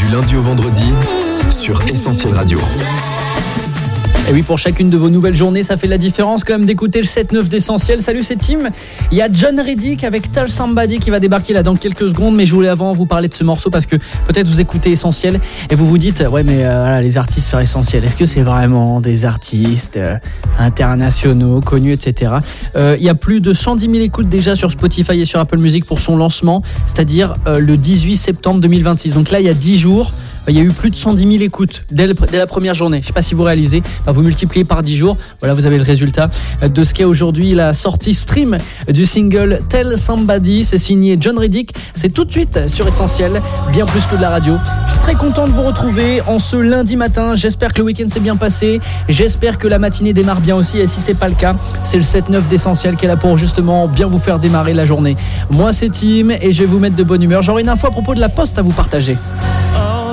lundi au vendredi sur Essentiel Radio. Et oui, pour chacune de vos nouvelles journées, ça fait la différence quand même d'écouter le 7-9 d'Essentiel. Salut, c'est Tim. Il y a John Reddick avec Tell Somebody qui va débarquer là dans quelques secondes. Mais je voulais avant vous parler de ce morceau parce que peut-être vous écoutez Essentiel et vous vous dites ouais mais voilà, les artistes faire Essentiel, est-ce que c'est vraiment des artistes internationaux, connus, etc. Il y a plus de 110 000 écoutes déjà sur Spotify et sur Apple Music pour son lancement, c'est-à-dire le 18 septembre 2026. Donc là, il y a 10 jours. Il y a eu plus de 110 000 écoutes dès la première journée. Je ne sais pas si vous réalisez. Vous multipliez par 10 jours. Voilà, vous avez le résultat de ce qu'est aujourd'hui la sortie stream du single Tell Somebody. C'est signé John Reddick. C'est tout de suite sur Essentiel, bien plus que de la radio. Je suis très content de vous retrouver en ce lundi matin. J'espère que le week-end s'est bien passé. J'espère que la matinée démarre bien aussi. Et si ce n'est pas le cas, c'est le 7-9 d'Essentiel qui est là pour justement bien vous faire démarrer la journée. Moi, c'est Tim et je vais vous mettre de bonne humeur. J'aurai une info à propos de la Poste à vous partager.